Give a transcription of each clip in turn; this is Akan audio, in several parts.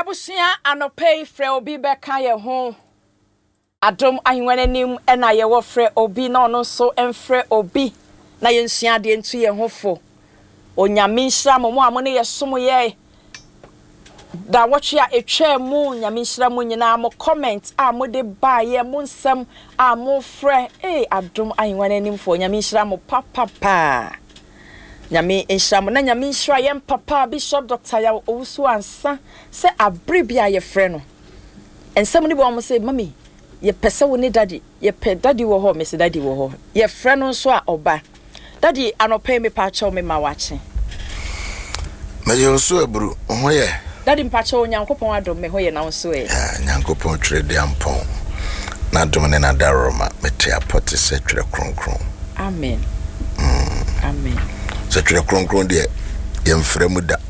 Abusia anopei fre obi beka ye ho. Adom ahwenwanim na ye wo fre obi na ono so emfre obi na ye nsua de ntu ye ho fo. Onyame nhira mo a mo ne ye som ye. Da watchia etwa mu nyame nhira mo nyina mo comment a mo de ba ye mo nsem a mo fre adom ahwenwanim fo nyame nhira mo papa. Nyame nhira mo na nyame nhira ye papa Bishop Dr. Ya Owusu ansa se abribia ye frɛ no ensem ni bo mo se mami ye pese wo ni daddy ye pe daddy wo ho me se daddy wo ho ye frɛ no so a oba daddy anope me pa chaw me ma wache me yo so abru ho ye daddy mpa chaw nyankopon adom me ho ye na so e nyankopon twere de ampon na dom ne na daroma me te apote se twere kronkron amen amen se twere kronkron de ye mfrɛ mu da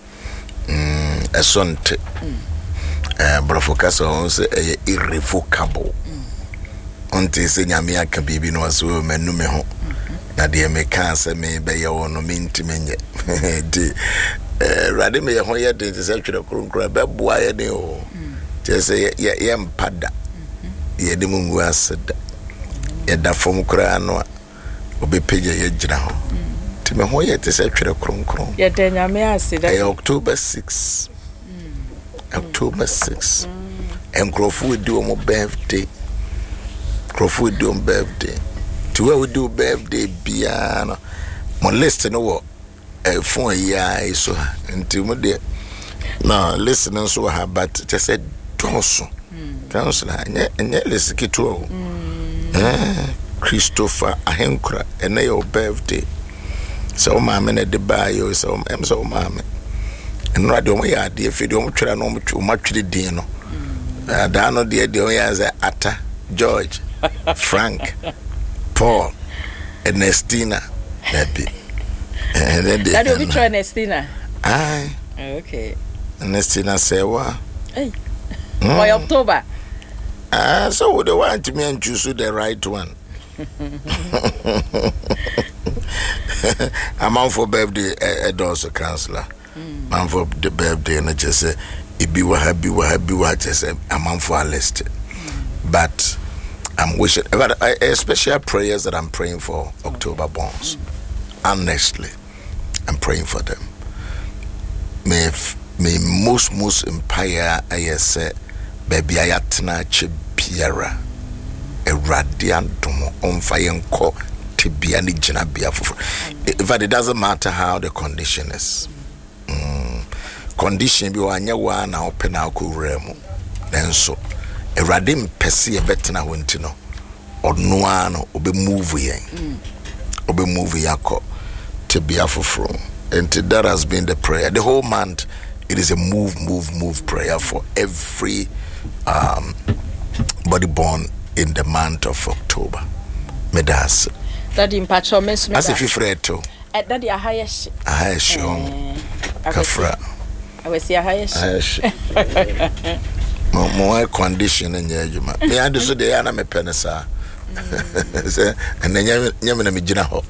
esonte brofocus on say irrevocable onte se nyame aka bibi no so manu me ho na de me kan se me be ye wono mintimenye di rade me ye ho ye de se twere kronkron be boa ye de o je se ye mpada ye de mungu aseda ye da fom kra no obepeje ye gira ho me ho ye te se twere kronkron ye de nyame aseda October 6 October 6 Encrofu do my birthday Crofu do birthday to where we do birthday biano mo list no what phone ya so until mo there no listening so ha but just said donso council anya list kito Christopher Ahenkura and your birthday so mama na de buy you so mama and no do we are the video twere no twere din no da no de we as Atta George Frank Paul Ernestina happy and then that will be try Ernestina okay Ernestina say wa hey by October so would they want me and choose the right one I'm out for birthday also counselor. I'm for the birthday and I just say it be what just say I'm on for a list. But I'm wishing but special prayers that I'm praying for October borns. Honestly, I'm praying for them. May most empire I say baby ayatna chibiara a radiant on fire ko tibia ni jina bia fufu. But it doesn't matter how the condition is. Condition bi wanya wa na open na akowura mu. Then so erade mpese e betena ho ntino. Odno ano obe move yen. Obe move yakọ tibia fufu. And that has been the prayer. The whole month it is a move prayer for every body born in the month of October. Medas. Daddy mpacho mesme. As if you fret to. Daddy ahayesh. Ahayesh kafra. Awesi ahayesh. Mo condition in yejuma. Me adu so de na me penesa. Say and nyame na me gina ho.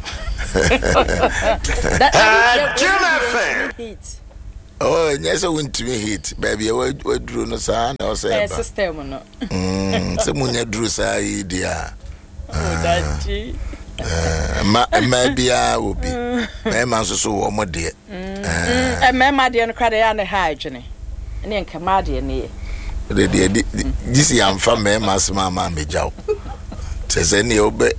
That heat. Oh, yes, I went to me heat. Baby, I drew no son or say system no. Someone ya drew say dear. Daddy. Maybe I will be. My man so more dear. And my dear, and cry and hygiene. And then come out near. This young family, Mass Mamma, me job. Says any obey.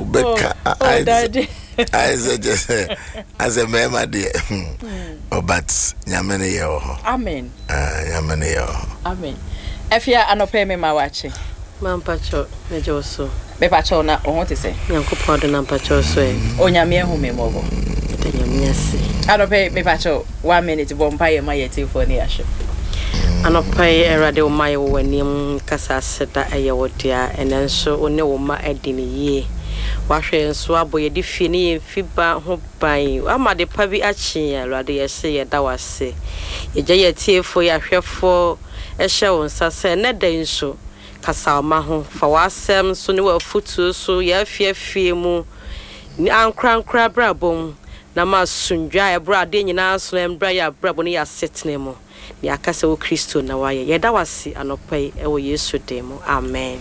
I said just as a mema dear. Oh, but Yamani yo. Amen. Yamani yo. Amen. If you are no pay me my watching. Mampacho, Mejoso. Me pacho na o te say. Nyankopon de nampacho so e. Onyame hu me mobo. Nyame ase. Anope me pacho 1 minute bompa ma yeti for ni ahwe. Anope erade o mai wo wanim kasa seta eye wodia enenso one wo ma adini ye. Wahwe nso aboye di fini fiba ho ban amade pa bi achi alade yese ye da wase. Ye je ye tiefo ya hwefo ehye won sase ne da nso kasa ma ho fa wasem so ne wa futu so ya fiafie mu ni ankra brabom na ma sunjwa ebra de nyina so embra ya brabo ne ya setne mo ya kasa wo Kristo na waye yeda wase anopai e wo Yesu demo amen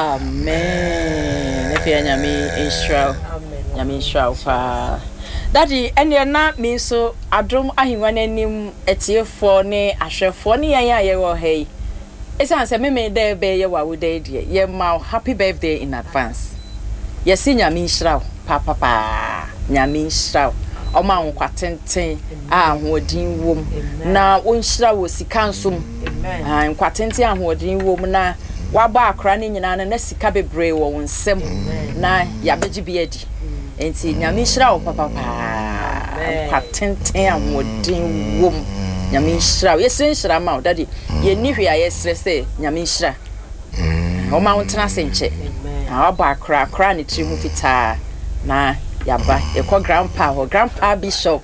amen efe nyame inshallah nyame inshallah pa daddy ene na me so adom ahengwa nanim etiefo ne ahwefo ne yan ya ye wo hei esan se me dey be ye wa wo dey die ye ma happy birthday in advance yes nyame inshallah pa nyame inshallah Oma nkwatenten ahoodin wom na onhyira wo sika nsom nkwatenten ahoodin wom na waba akra ne nyina na sika bebre wo nsem na yabeji biadi enti nyame hyira wo papa nkwatenten ahoodin wom nyame hyira wo yesen hyira ma daddy ye ni hwe ayesre se nyame hyira oma wontena senche waba akra ne trimu fita na Yaba, you call grandpa or grandpa bishop.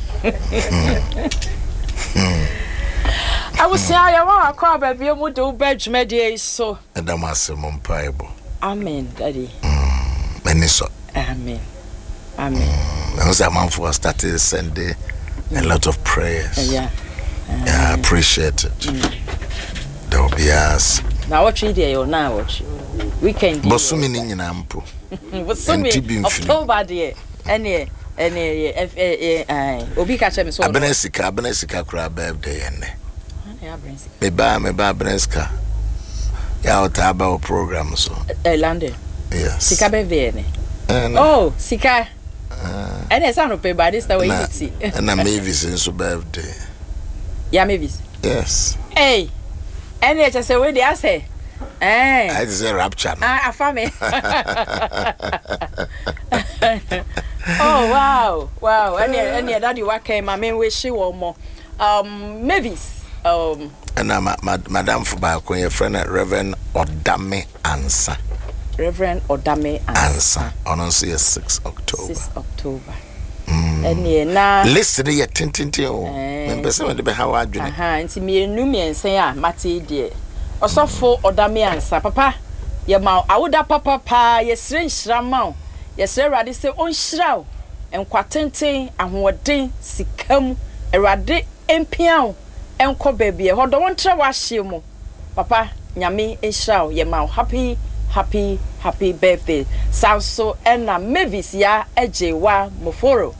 I was say I want to call baby you would do bedroom day so. And I'm asking Bible. Amen, daddy. Meniso. Amen. Amen. I was a man for started Sunday a lot of prayers. Yeah. I appreciate it. There will be us. Now what you there now watch. Weekend. Bosumi ni nyina mpo. Bosumi October there. Any obi ka che me so. Abenesika kura birthday ene. Me ba Abenesika. Ya otaba o program so. London. Yes. Sika birthday ene. Oh, Sika. Ene sa no pe ba this way you see. Na Mavis so birthday. Ya Mavis. Yes. Hey. Ene che say we dey say. I say rapture. Afame. Oh wow. Any daddy wa came my main wish you more. Mavis. And Madam Fuba ko your friend Reverend Odame Ansa. Reverend Odame Ansa. On 6 October. 6 October. Any na listen ye tintinti o. Member say we be how adwene. Nti me enu me ensen a mate die. Osofo Odame Ansa papa ye ma awoda papa ye sire nhira ma ye sire Awurade se onhyira o enkwatenten ahoɔden sikam Awurade empia o enko baby e hodo wontre wa hye mu papa nyame enhyira o ye ma happy birthday sanso ena Mavis ya ejewa moforo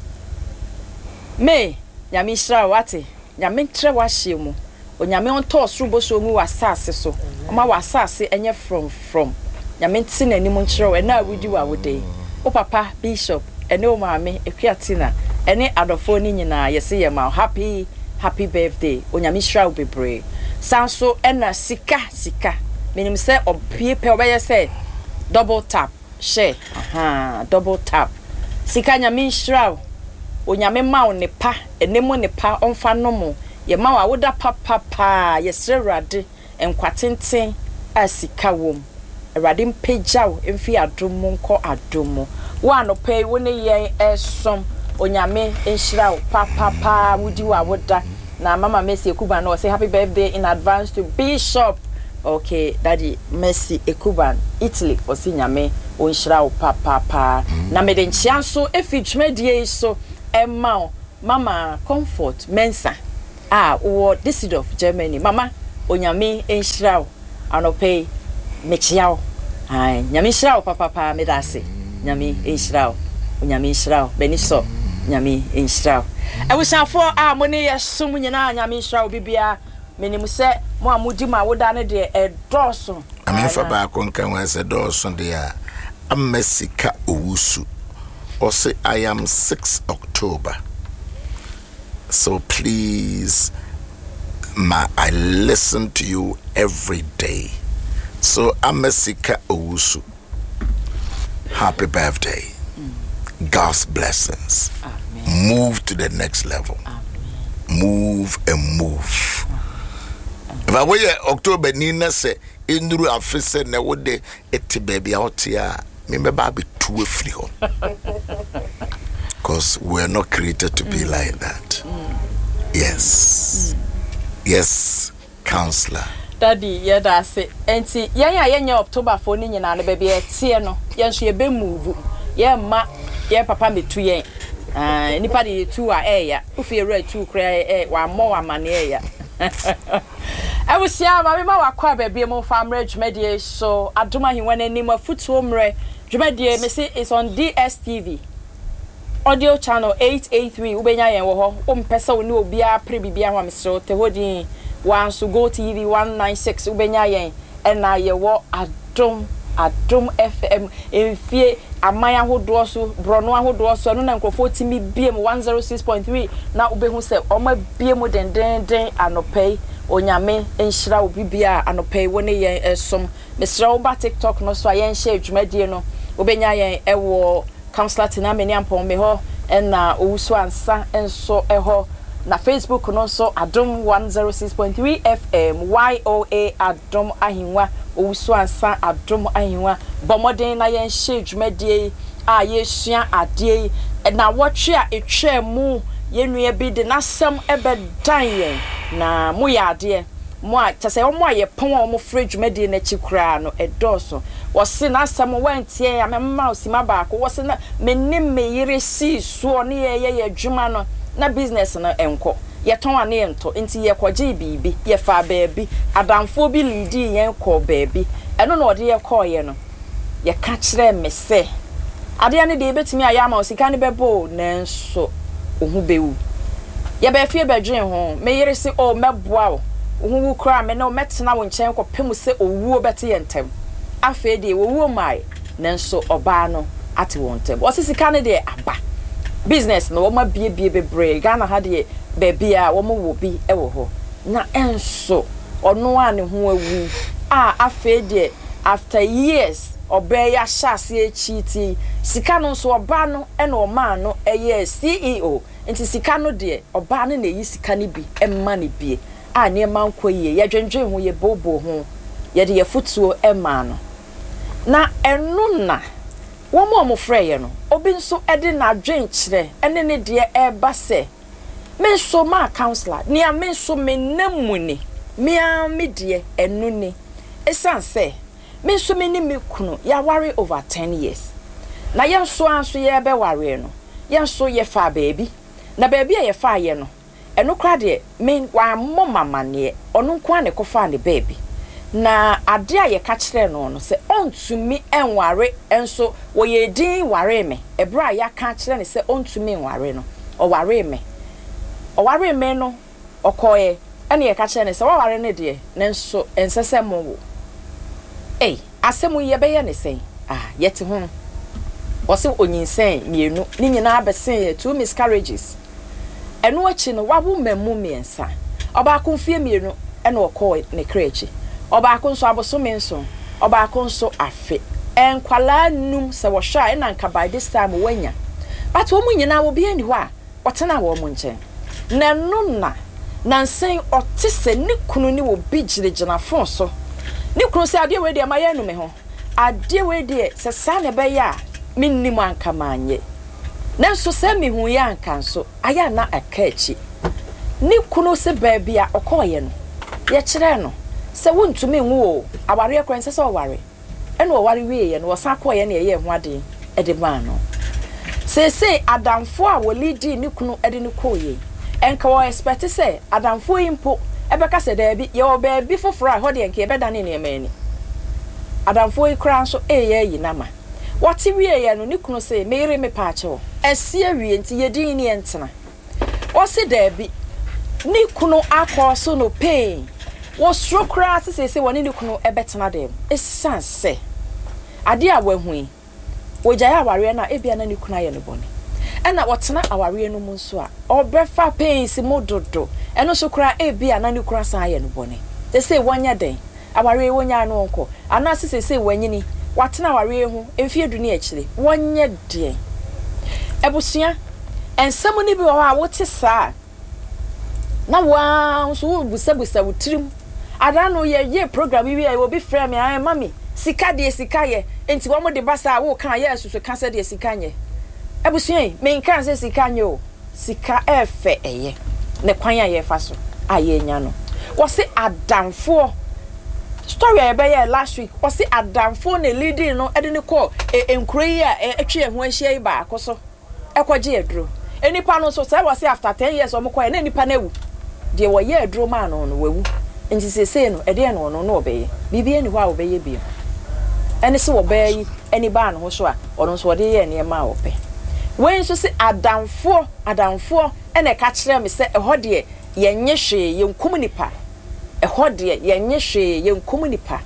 me nyame hyira wate nyame ntre wa hye mu onyame on to srubo so mu wasase so oma wasase enye from nyame nti na anim nkyerɛ na awudi wa wode o papa bishop ene o maame ekuatina ene adofo ni nyina yesi ye ma happy birthday onyame hyira bebre sanso ena sika menim se opie pe obeye se double tap share double tap sika nyame hyira onyame ma wo ne pa enemu ne pa onfa no mo ye ma wa woda papa ye sere Awurade enkwatenten asika wom Awurade mpegyaw emfi adomo nko adomo wa no pay woni yen esom onyame enhyira wo papa wudi wa woda na mama Mercy Ekuban no say happy birthday in advance to Bishop. Okay, daddy Mercy Ekuban Italy osi nyame onhyira wo papa na meden chianso efitwedie so emma mama Comfort Mensa or Düsseldorf Germany mama onyame enhyira wo anope mechiao nyame enhyira wo papa medase nyame enhyira wo onyame enhyira wo beniso nyame enhyira wo ewusanfo mo ne yesum nyina nyame enhyira wo bibia menim se mo amudi ma woda ne de edoso amefa ba ko nkan wa se doso de a amesika owusu or say I am 6 October. So please, I listen to you every day. So Amesika Owusu, happy birthday. God's blessings. Amen. Move to the next level. Amen. Move and move. If I were October, Nina say, Indru Afisa na wode eti baby out here. Me be too free. Because we're not created to be like that. Yes. Yes, counselor. Daddy, yeah, that's it. And see, yeah, October for Nina, baby, a tear no. Yes, she be move. Yeah, papa, me 2 years. nipa de 2 a eya ufi re 2 kra wa mo wa mane eya awusia ma me ma wakwa ba bia mo famre dwumadie so adoma hinwa nanim afutuo mre dwumadie me say is on DSTV audio channel 883 ubenya yen wo ho umpesa woni obia pre bibia ho amsro te hodin one so go TV 196 ubenya yen ena ye wo Adom FM enfie amaya hodo so brono ahodo so no na nkrofo timi biem 106.3 na ubehu se oma biem den anopei onyame enhira obibia anopei woni yen esom mesra wo ba TikTok no so ayen share dwumadie no ubenya yen ewo counselor tinameni ampon me ho ena owuso ansa enso eho na Facebook no so Adom 106.3 FM YOA Adom Ahinwa owuso ansa Adom Ahinwa bomoden na yen hye dwumadie a yesua ade na wotwe a etwe mu yenua bi de nasem ebedan yen na mu ya ade mu a tase wo mu aye pon wo mu frɛ dwumadie na chikura no edoso wose nasem wantie ya memma osima baako wose na menim me yire si so ne ye dwuma no na business no enko ye ton ane ento nti ye kwaje bibi ye fa baabi adamfo bi lidi yen ko baabi eno na ode ye koye no ye ka kire me se ade ane de betimi ayama osika ne bebo nanso ohu bewu ye ba fie bedwen ho me yire se o meboa wo ohu kura me na o metena wo nchen ko pemu se owuo bete ye ntem afa de owuo mai nanso oba no ate wo ntem osisika ne de aba business no woma bie bebre Ghana ha de baby a womo wo bi ewo ho na enso ono a ne ho awu a afa de after years obey ya shase echiti sika no so oba no e na o ma no eye CEO nti sika no de oba no na yi sika ne bi emma ne bie a ne ma nkoyie ye dwendwen ho ye bobo ho ye de ye futuo emma no na enu na womo mo freye no obi nso ede na adwen kire ene ne de eba se me so ma counselor ni a me so me namuni me a me de enu ni esan se me so me ni me kunu ya worry over 10 years na ye so anso ye be worry no ye so ye fa baby na baby ye fa ye no enu kra de me wa mama ne onu nko ne ko fa ne baby na ade a ye ka kire no no se ontumi enware enso wo ye din ware me ebra ya ka kire ne se ontumi enware no o ware me no okoye ene ye ka kire ne se wo ware ne de nenso ensese mo wo asemu ye be ye ne sen yete ho wo se onyinsen mienu ni nyina abesen 2 miscarriages enu achi no wawo mamu miensa oba konfie mienu ene okoye ne krechi oba konso abosome nso oba konso afe enkwala num se wo hwa na nka by this time wanya but wo munyina wo bia ni ho a wotena wo mu nchen na no na nsen otise ne kunu ni wo bigirigina fon so ne kunu se ade we de ma yanu me ho ade we de se sa ne be ya minnim anka manye na so se mi hu ya anka so aya na akachi ne kunu se baabia okoye no ye kire no se wontumi nwo aware akran se ware ene wo ware wie ye no wo sa koye na ye ho ade ede ma no se adamfo a wo lidi ne kunu ede ne koye enka wo expect se adamfo impo ebeka se da bi ye wo ba bi foforo a hode enka ebeda ne ne mani adamfo ikran so yi nama wati wie ye no ne kunu se meere me paache wo esie wie nti ye din ne entena wo se da bi ne kunu akọ so no pain wo srokra se woni ne kunu ebetena dem esanse ade a wahui wo jaya aware na ebia na ne kunu aye ne bone ena wotena aware no mu nso a obefa pains mododo eno so kra ebia na ne kunu san aye ne bone se wonya den aware wonya no nko ana se wanyini watena aware hu emfie du ne akire wonya den ebusua ensam ni bi wo a wote saa na wa so busabusa wutirim ada no ye program bi e wo bi frame me mami sika de sika ye enti wo mo de basa wo kan ye susu kan se de sika nye ebusua me nkan se sika nye o sika efe eye ne kwan ya ye fa so aye nya no wo se adamfo story e be ye last week wo se adamfo ne leading no e de ne call enkuro yi a etwe ho ahia yi ba akoso ekwaje eduro enipa no so say was after 10 years o mo koye na enipa na ewu de wo ye aduro ma no wewu nti sese no e de no no obeye bibie ni ho a obeye bi ene se obeyi eni ba no ho so a ono so de ye ne ma ope wen so se adamfo ene ka kire me se eho de yenye hwe yenkum nipa eho de yenye hwe yenkum nipa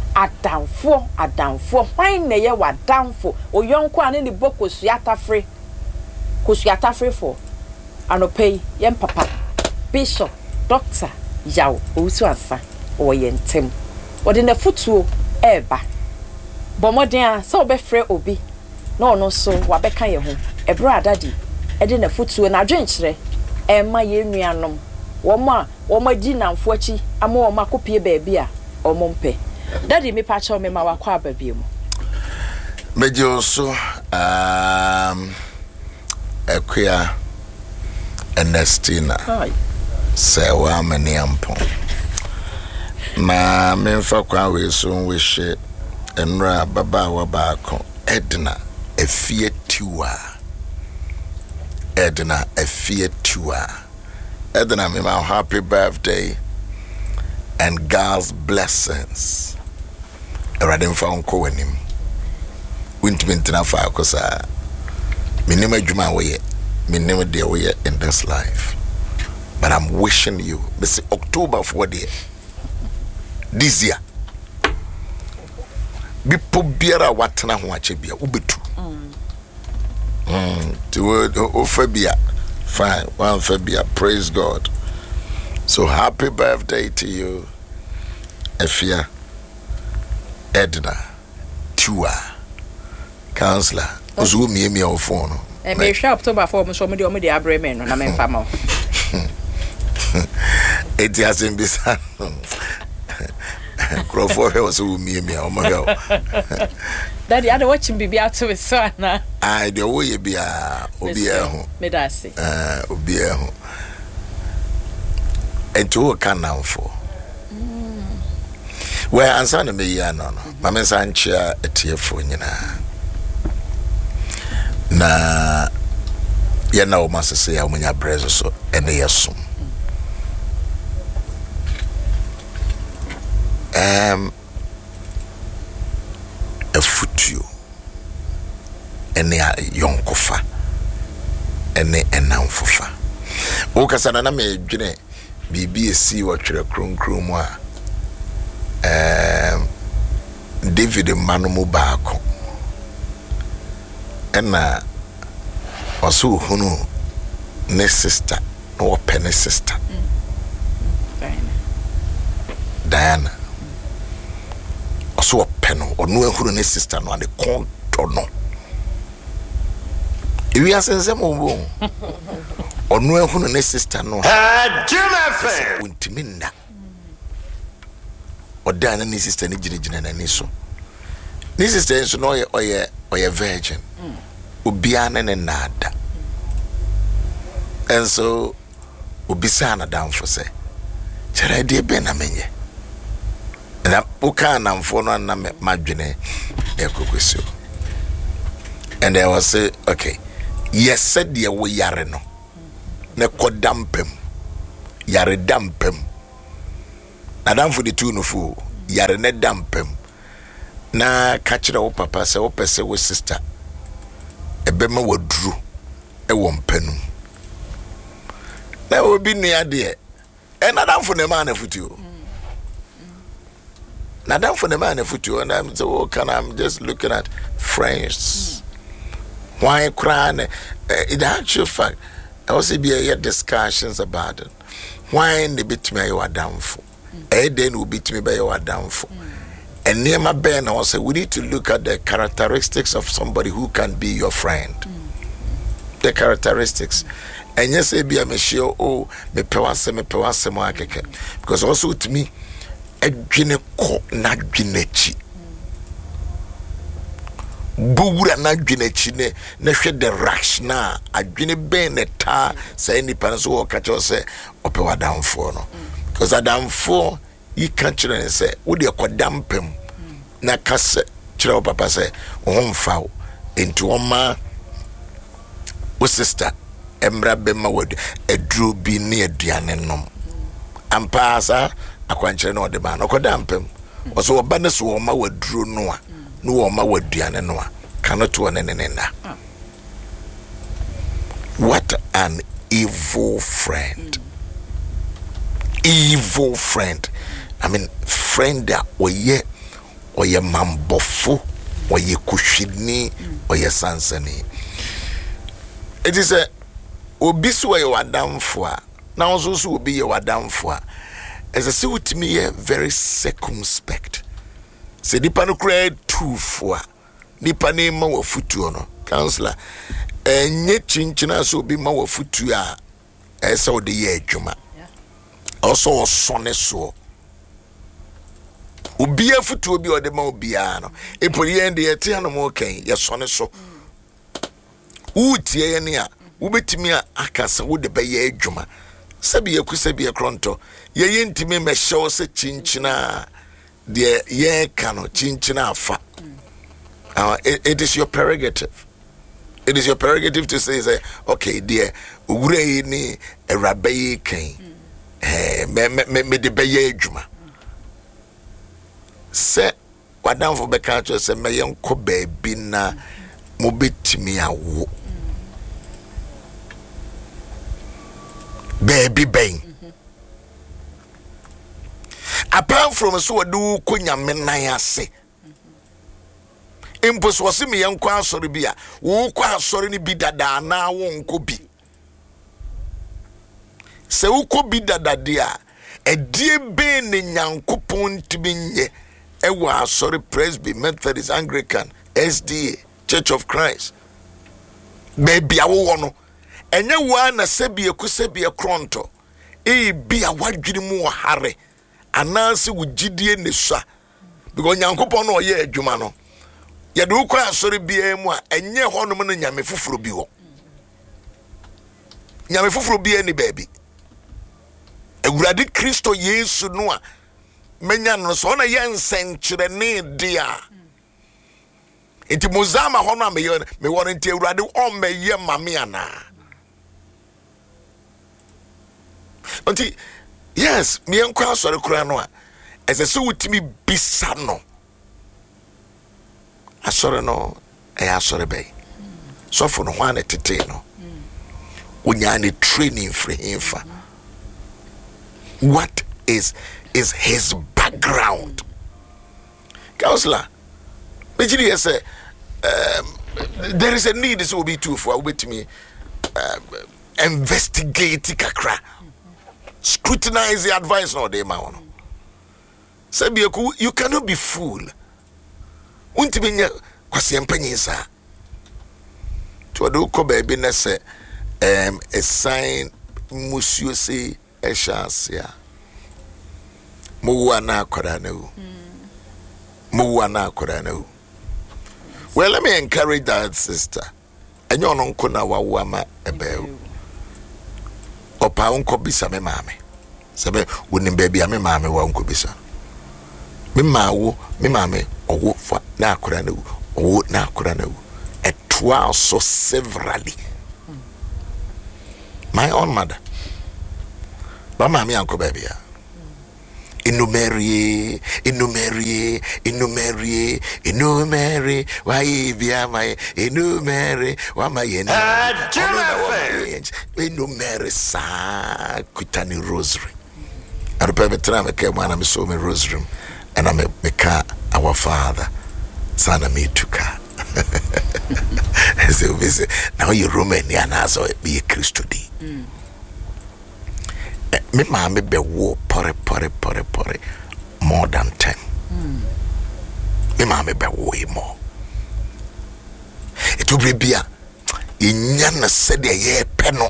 adamfo hwan na ye wadamfo oyonko ane ni bokosu atafre for anopei yem papa bishop doctor yaw owusu ansa o yentem odi na futuo eba bomoden a se obefre obi na ono so wabeka ye ho ebro adadi edi na futuo na adwenkyere ema ye nuanom wo ma di namfo achi ama wo makopie baabi a omompe daddy me pa cha me ma wakwa ababie mu meje oso Equia Ernestina say wa mani ampo ma memfa kwa we so we hye enra baba wa baako Edna efie tiwa Edna me ma happy birthday and God's blessings eradin fa onko wanim wintmintina fa akosa minima juma we minima de we in this life, but I'm wishing you this October for this year be pobiara watana ho achebia ubetu to ofabia fine one fabia praise God. So happy birthday to you Efia Edna Tua counselor ozu mi on phone e me hwe October 4 mo so mo de abre me no na me fa ma it hasn't been Crawford was who me o mo go daddy I don't watch him be out to so na I the way be a obi e ho me da se obi e ho ento kan na for where answer na me ya no ma me san chia etiefo nyina na ya na o masese ya munya brezo so ene yesum a futu ene yonkofa ene enamfofa o kasana na me dwene bibi esi wo twere kronkron mu a David Manumu baako ena oso hunu ne sister no open sister Diana oso open onu ehuru ne sister no ade konto no ewi asense mo bo onu ehuru ne sister no Jumafe untiminda odana ne sister ne gine na ni so ne sister so no oye virgin obiane ne nada and so obisa na damfo se chere de be na menye na uka na mfo no na madwene ekokosio and I was say okay yes said de wo yare no ne kodampem yare dampem na damfo de tu no fu yare ne dampem na ka kire wo papa se wo pese wo sister ebema waduru e wo mpanu na obi nua de e na damfo ne ma na futuo na damfo ne ma na futuo and I'm so can I'm just looking at friends why crying in actual fact I also be a discussions about it why the bit me you are damfo then will beat me by your damfo and near my ben also we need to look at the characteristics of somebody who can be your friend the characteristics and yes be a machine oh me pewase mo akeke because also to me adwene ko na dwenechi buwura na dwenechi ne na hwe the rational adwene ben ne ta say nipa so wo ka cho say opewa damfo no because adamfo you can't children say wo de kodampem na kase chira papa say o mfa into oma wo sister embra bema wad edru bi ne aduane nom ampa sa akwankyere no de ba no koda ampem oso oba ne so ma wadru no a no wo ma waduane no a kanoto ne na. What an evil friend. Evil friend. I mean, friend that oye mambofo, oye kushini, oye sansani. It is a obisu ye wadamfwa. Na also obi ye wadamfwa. As I say with me, very circumspect. Se nipa no kra tufwa. Nipa ne ma wafutu no. Counselor, enye chinchina so obi ma wafutu a esa ode ye adwuma. Also osone so. Obi afutu obi ode ma obi ano. Epori ende yete ano mo kan ye sone so. Utie ye ne a ubetimi akasa wo de be ye adwuma. Sabi ye kronto ye yentimi me hyew se chinchina de ye kano chinchina afa. It is your prerogative. It is your prerogative to say okay dear ugure ni erabe kan me de be ye adwuma. Se wadam for beka to say me yenko baabi na mo betimi awo. Baby bang. Apart from so do kunya menaya se. Impos was me yanko asori bia. Wo kwa asori ni bi dada na wo nko bi. Se wo ko bi dada dia, e die be ne nyankopon tibi nye. E wa asori Presby, Methodist, Anglican, SDA, Church of Christ. Baby awo no. Enye wa na sebie kusebie kronto bia wadwiri mu hare ananse wugidie ne sua because nyankopon no ye adwuma no ye de ukwa asori bia mu a enye honom no nyame fufuro bi wo nyame fufuro bia ni baabi Awurade Kristo Yesu no a menya no so na ye nsenkyere ne dia enti muzama hono me won enti Awurade o meye mame ana. Until yes, me enquire sorry crano as a so with me bisano. I sorry no, I sorry bay. So for no one at titano. When you're any training for him for what is his background? Counselor, but you say there is a need, this will be too for with me investigate kakra. Scrutinize the advice no de maono. Sabiaku, you cannot be fool. Untibinya kwasi empenyisa. Tuwadu ko baby na se a sign monsieur se eshasia. Muwa na akoraneu. Muwa na akoraneu. Well, let me encourage that sister. Enyo no nkona wawa ma ebeu. Opa unko bisa me mame sebe woni baby a me mame wa unko bisa me mawo me mame owo fa na akora na owo na akora na etwa so severally my own mother ba mame unko baby a inumeri why bia my inumeri wa my inumeri sa kutani rosary I remember time I came when I saw me rosary and I make our Father sana me tuka so we say now you Romania na so be a Christo di me mama be wo pore more than 10 me mama be wo more it will be a inyana said ye peno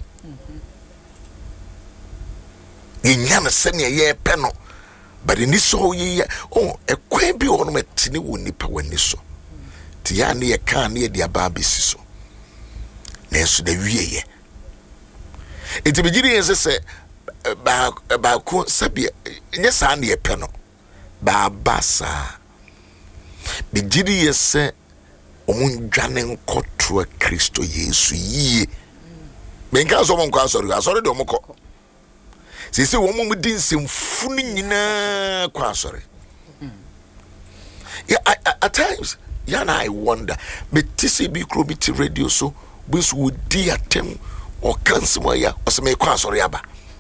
inyana said ye peno but in this whole year oh a quabi on me tini woni pa wani so ti ya ne ye kan ne dia ba besiso na so da wie ye it be giri yense se ba ko sabia nye sa na ye peno ba basa be giri yese omundwane nkoto Kristo Yesu yi Benka so mo kwa asori de mo kɔ. Se wo mo din semfu ni nyina kwa asori. Yeah, at times, yana I wonder, but TCB Krobiti radio so this would dear tem or cancel ya or some sorry aba.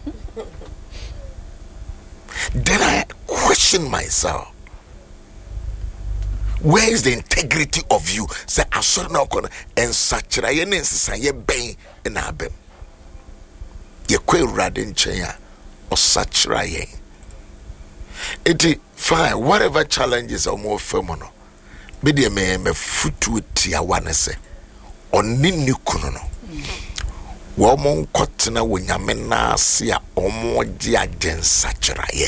Then I question myself. Where is the integrity of you? Say I saw no corner and such a say bang in abem. Ye que radin chaya or such raye. It fine, whatever challenges are more feminine. Be the me futu tia one say on nini kuno. Womon cotton when yamena see a omo dia gen saturaye.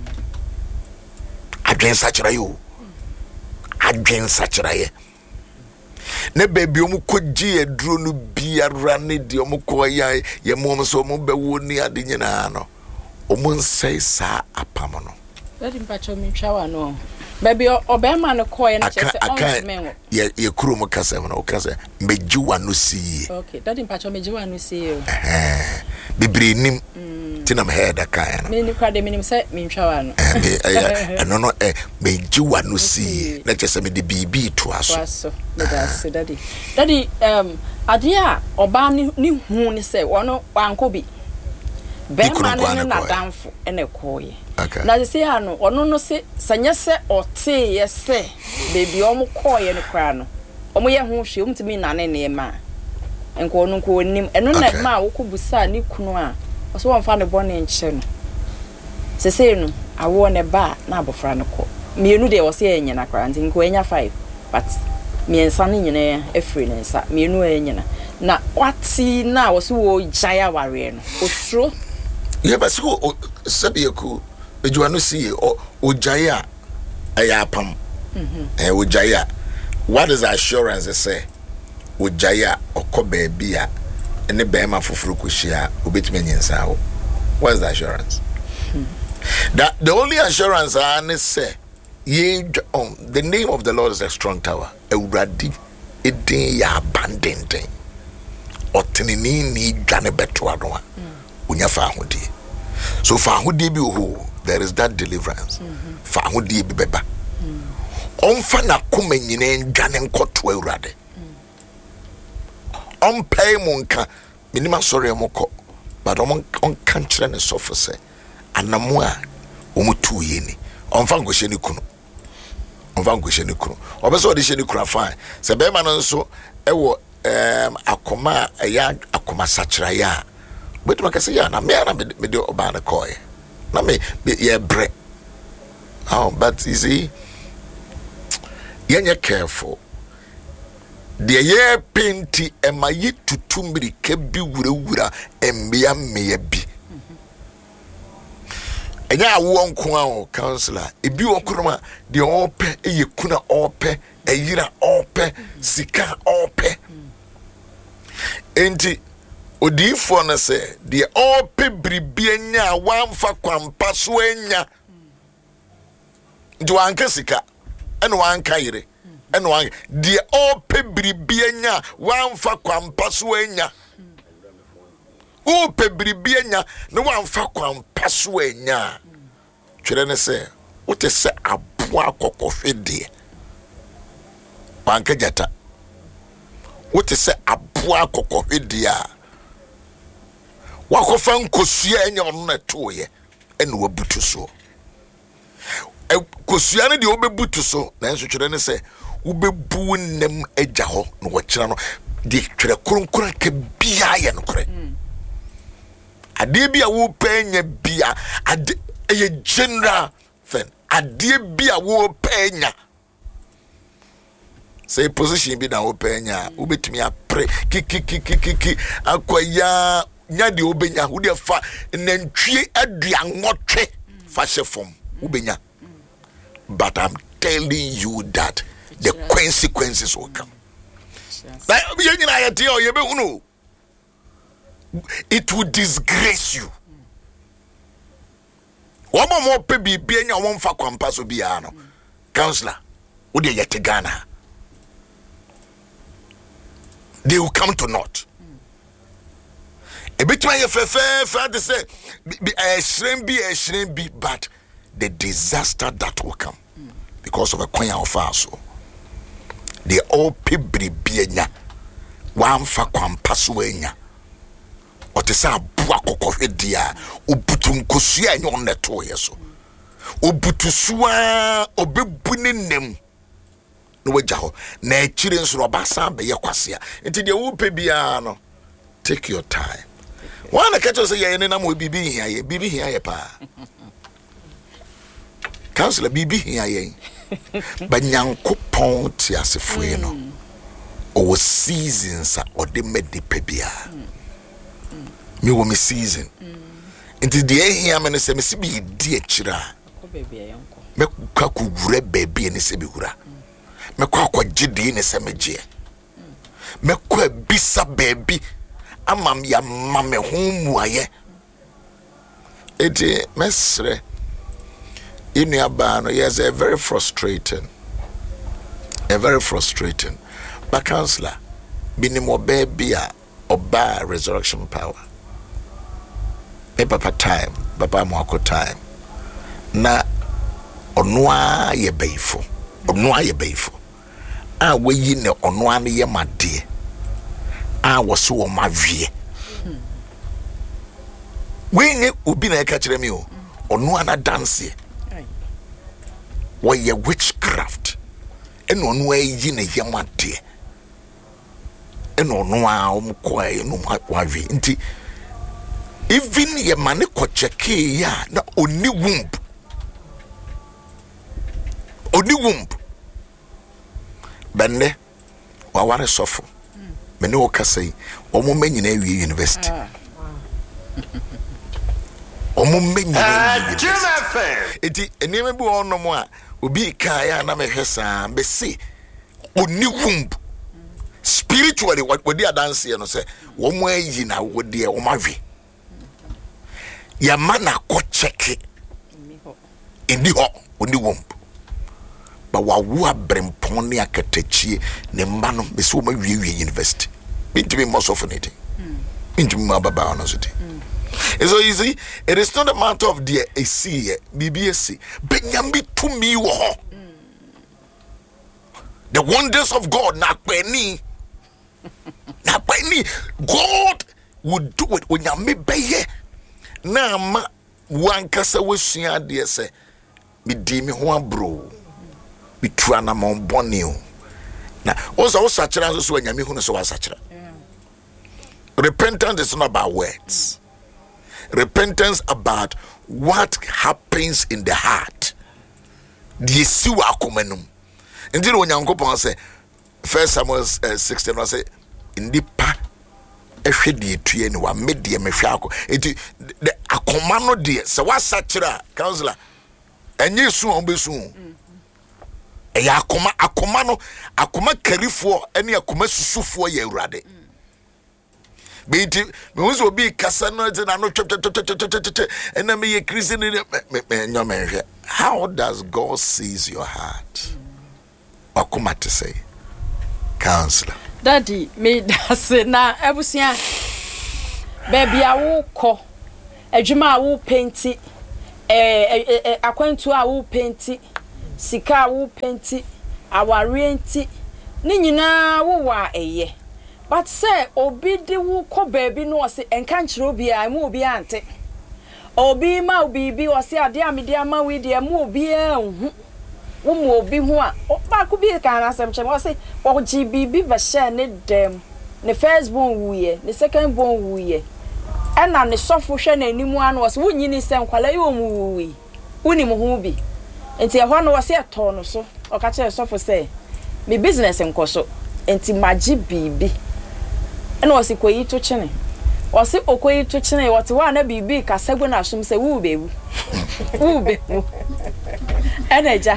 Adwen saturayo. Adwen saturaye. Ne baby omu koji e drone biara ne di omu koya ye mom so omu be woni ade nyina no. Omu nsai sa apamono. Let him patch me shower no. Baby obema no koy na chese on me. Ye kuro mo kasa no o kasa mejiwa no si. Okay, that him patch mejiwa no si. Bibiri nim tinam head aka no. Me ni kwade minim se me shower no. No mejiwa no si. Na chese me de bibi to aso. Aso. Me da se daddy. Daddy ade a oba ni hu ni se wono wanko bi. Bema ne na danfo ene koye. Okay. Na se ano ono no se sanya se ote ye se baby omo koye ne kra no. Omo ye ho hwe omtimi na ne ma. Enko ono ko nim eno na ma wo ko busa ni kunu a. Oso won fa ne bone nche no. Se no awo ne ba na abofra ne ko. Mienu de wo se enye na kra nti nko enya 5 but miensa ne nyina efri ne nsa. Mienu enye na wati na wo se wo jaya ware no. Osro yeah, but so Sabiaku, Bejuano see or Ujaya Ayapam. Ujaya. What is the assurance they say? Ujaya or Kobe Bia and the Bema for Frukushia, Ubitminian Sao. What is the assurance? That the only assurance I say, ye the name of the Lord is a strong tower. A radi a day ya abandoned thing. Or Tinini need Ganebetuanoa. Unyafahudi. So fahudi bi ho, there is that deliverance. Fahudi bi beba. Omfa na kuma nyine ndwane nkoto awurade. Ompay monka minima sorry moko, but on kantre ne sofo se anamo a omutu yeni. Omfa ngoshe ni kunu. Omfa ngoshe ni kunu. Obeso de she ni kura fine. Se be ma no nso ewo akoma ya akoma sachira ya. But I can say, yeah, na me do obana koy. Na me ye bre. Oh, but you see, you're careful. The ye painty and my yet to tumbri kebi wura embia me bi. And ya won kwa counselor. If you okroma the ope e kuna ope e yira ope sika ope. Enti Odifo na se de ope bribie nya wanfa kwampa so anya do anka sika ene wanka yire ene wan de ope bribie nya wanfa kwampa so anya ope bribie nya ne wanfa kwampa so anya twere ne se wote se aboa kokohwede wanka jata wote se aboa kokohwede a wakofa nkosua enya ono na toye ene wabutu so kosua ne de obebutu so na enso twere ne se wobebu nem agya ho no wokyera no de twere kronkron ka bia ye no kore ade bia wo panya bia ade eye general thing ade bia wo panya say position bi na wo panya wo betumi apre kiki akwaya nya de obenya wo de fa nantwie aduanwotwe fa hyefom obenya. But I'm telling you that the consequences will come. Like it will disgrace you. One more baby being a one for compasso biano. Counselor, would you get Ghana? They will come to naught. A bit my father say, a shrimp be, but the disaster that will come because of a coin of faso. The all people be one fa kwampasuenya. What is a buako dia, Ubutun Kosia and on the 2 years. Ubutusua, Obibunin them. No wajaho, na children's robasa be yakwasia. Until the upebiano. Take your time. One catch us say, Yanam will be here, pa. Councillor Bibi here, but young coupon tias a fueno. Or seasons or the medipebia. Me wo me season. Until the air here, and say, Miss B, dear chira. Me kaku gure baby and sebura. Me kwa jidi in a cemetery. Me kwa bisa baby. Amam ya mame home waye. Eti mesre. In your ban, yes, a very frustrating. But counselor, minimo baby or bar resurrection power. Me papa time, papa mwako time. Na onwa ye beifo. A we yine onwa ne ye made. A waso o mavie. We nye obi na ka kire me o. Onwa na dance. Why witchcraft? And onwa yi ne ye made. And onwa kwai no mavie. Nti even ye mane ko cheke ya na oni womb bende wa ware sofo me ne o kasai o mo manyina wi university o mo manyina eti enema bi ono mo a obi ka ya na me hwesa be se oni womb spiritually what we dey dance here no say wo mo ayi na wo dey o mawe ya mana ko cheke indi ho oni womb ba wa brempon ne akatachie ne mba no be so ma wie university bintimi most of anything bintimi ma baba honestly so easy it is not a matter of the AC BBSC benyambi to me wo ho the wonders of God na kwani God would do it when yambi beye na ma wankasa wosua de se me di me ho abro bitwana mon bonio na also sachira so anyame hu no so wasachira. Repentance is not about words. Repentance about what happens in the heart. The siwa akomanum ndiro onyankopon say 1 Samuel 16 say ndipa ehwede etue ni wa medie mehwe akọ enti the akoma no de se wasachira counselor enye su obesu eya akoma no akoma karifo ene akoma susufo ye urade beti me wo so bi kasa no te na no twetwetwetwetwetwetwe ena me ye Christian me nyomehwe. How does God sees your heart? Akoma to say counselor Daddy me dase na ebusia baby awu ko adwuma awu painti akwantu awu painti sika awu painti aware enti ni nyina wo wa eye but say obi de wo ko baby no se enka nchire obi a mu obi ante obi ma obi bi o se ade amede ama we de mu obi a hu wo mu obi hu a ba ku bi ka na asem chem o se o gbb ba share ne dem ne first born wuye ne second born wuye ena ne sofo hwe na animu anu o se wo nyini se nkwala yi o mu wuyi woni mu hu bi enti e ho no o se eto no so o ka che sofo se me business nkoso enti magi bibi ena o se koyi to chene o se okoyi to chene o te wa na bibi ka sagbo na asum se wu bewu eneja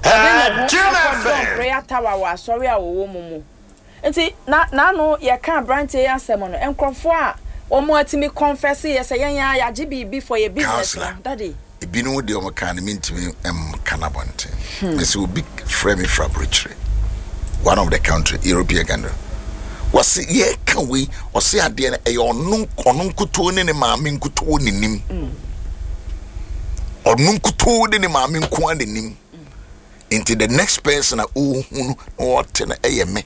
prayer tower wa sorry a wo mumu enti na no ye kan branch ye asem no enkrofo a omo atimi confess ye se yen ya agi bibi for your business daddy ebinu de omo kan me ntimi kanabonte me se obi frame fabrichery one of the country European country was ye can we or say at the end a nunkutu ne mamin kutu nim or nunkutu ne mamin kuan nim into the next person or ten me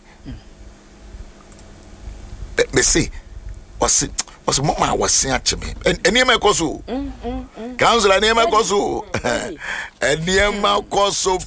me see was mama was saying to me and near my coso council near my coso and near my coso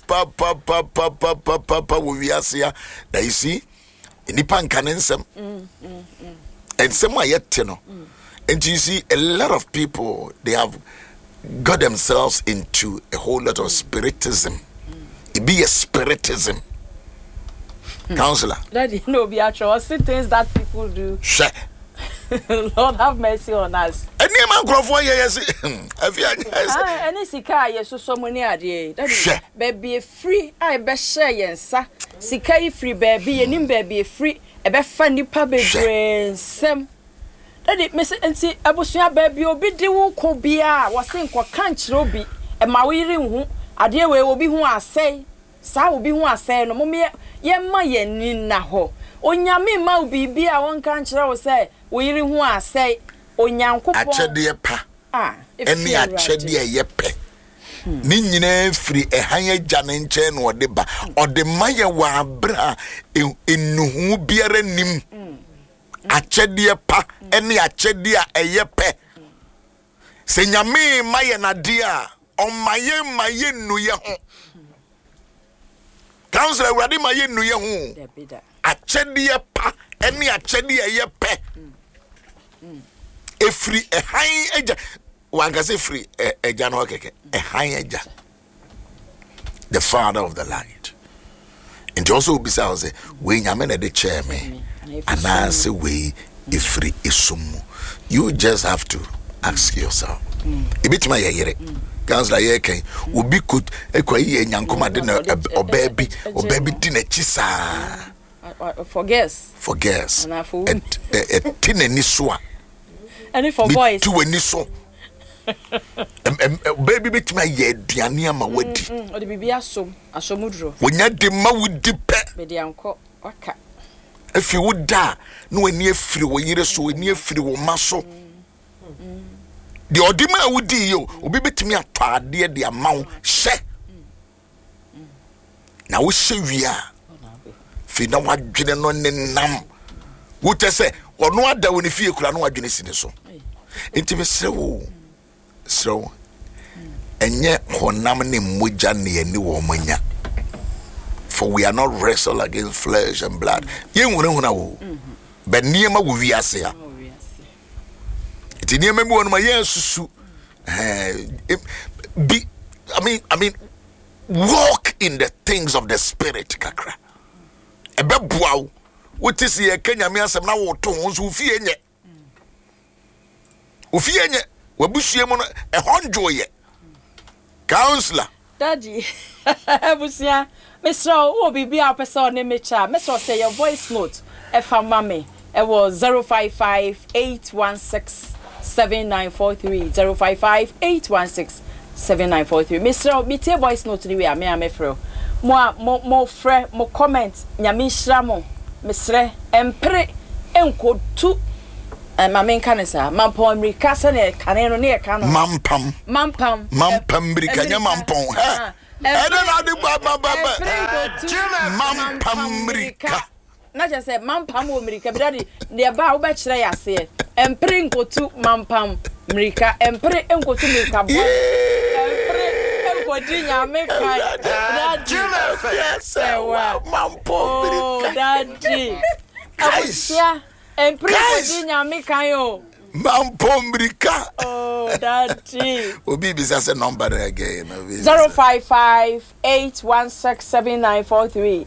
papa we are here that you see nipa nkanensem and some are yet and you see a lot of people they have got themselves into a whole lot of spiritism. It be a spiritism. Counselor, Daddy, no, be actual things that people do. Share. Lord have mercy on us. And near my grandfather, yes, and it's a car, yes, so many ideas. Baby, free, I best share, yes, sir. Sikai free, baby, and him, baby, free, a best funny public some. That it miss and see, I was your baby, or be the woo could be, was think what can't robi, and my wearing a dear way will be who I say, Sa will be who I say, no more, ye my yen na ho. Onyame ma obi bia won kan kire wo say wo yiri hu asai onyankopon achede pa eni achede ye pe ni nyina firi ehan agya ne nche no ode ba ode maye wa abra enuhu biara nim achede pa eni achede a eye pe se nyame maye na de a on maye nu ye ho council urade maye nu ye ho achede pa eni achede ye pe efri ehan eja wanga se free eja no keke ehan eja the father of the light and also bisa say we nyame na de chair me and I say we efri esumu. You just have to ask yourself e bit my yere councilor ye kan obi could ekwayi enyankoma de na obabi di na chisa for girls and tinani so and for boys to any so baby bit my ye duane ama wadi o de bibia asomudro wonya de ma wudi pe be de anko waka if you would da no ani afiri wo yire so ani afiri wo maso de odima wudi yo obi betimi atade de amawo hye na wo hye wia fi na wadwene no nenam wo tese ono ada woni fie kura no wadwene sine so enti sewo enye honam ne moja ne ani wo manya for we are not wrestle against flesh and blood ye huna wo but niema wo wiase ya enti niema bi wonu ma ye susu be I mean walk in the things of the spirit kakra ebebuawo wotisi ye Kenya me asem na wo to nso ofie nye wabusue mu no ehonjo ye counselor daddy abusia mesro wo bibia person ne mecha mesro say your voice note e fa mame e was 0558167943 0558167943 mesro metie voice note ni we am frɛ mo frɛ mo comment nyame hira mo mesre empre enkotu mame kanesa mampom America sene kaneno ne ka no mampam America nya mampom ha ede na de baba mampam America na je say mampam America bi dade ne ba wo be kire yase empre enkotu mampam America empre enkotu America bo empre enkodi nyame kai dade sewa mampam America dade abusia empre enkodi nyame kai o mampam America oh daddy obi bi say number again 0558167943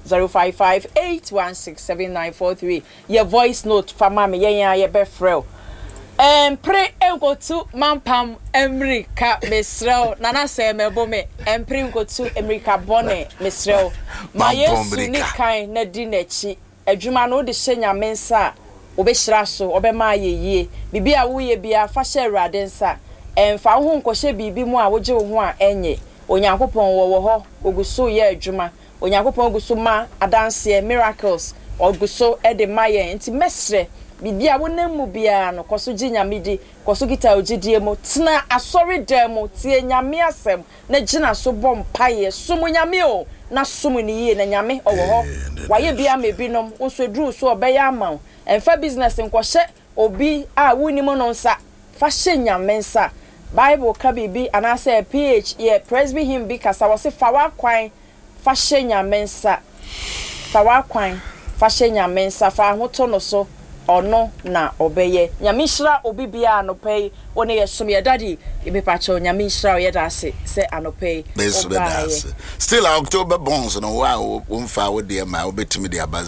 0558167943 your voice note for mama yen ye be frel empre enkotu mampam America mesrel nana say mebo me empre enkotu America bone mesrel ma yesu ni kan na di nachi adwuma no de hyenya mensa obehira so obema yeye bibia wo ye bia fa hye Awurade nsa emfa ho nkɔhye bibi mu a woje wo ho a enye onyankopɔn wo ho oguso ye adwuma onyankopɔn oguso ma adanse miracles oguso e de maye nti mesre bibia wonam mu bia no koso gi nyamedi koso gita ogidie mu tena asori dem tie nyame asem na gina so bom paye sumu nyame o na sumu ni yie na nyame owo ho waye bia mebinom nso duru so obeya amaw emfa business nkohye obi a wuni mu no nsa fa hye nyame nsa Bible ka bibi anase PH ye presby him bi kasa wose fawa kwan fa hye nyame nsa fawa kwan fa hye nyame nsa fa hoto no so ono na obeye nyame hira obi bia anopei woni yesum ye daddy ibepacho nyame hira ye dase se anopei still October bonds no wow umfa wo de ma obetimi de about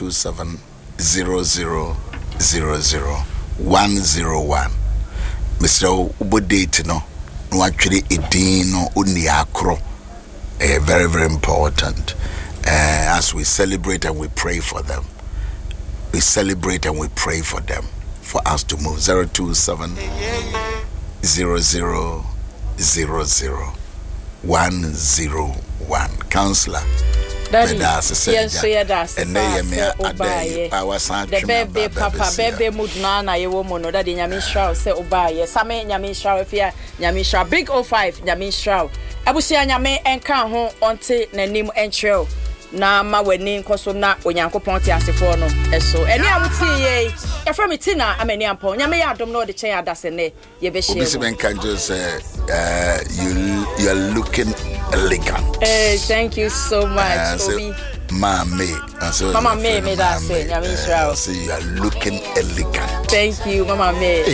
027000101 Mr. Ubodate no actually edin no uni akro very very important as we celebrate and we pray for them. We celebrate and we pray for them, for us to move. 027000101. Counselor. Daddy, yes, and the baby papa, baby mudnana, ye woman, or daddy Yamisha, say Obaye, Same Yamisha, if ya Yamisha, big 05, Yamisha. I will see Yame and come home until Nanim and Trail. Na ma weni nkoso na onyankopon te asefo no eso eni amuti ye e from tina amani ampo nyame ya adom no de chen adase ne ye be share Obisi can just say you are looking elegant. Thank you so much Obi Mama me that say nyame shira you are looking elegant. Thank you Mama me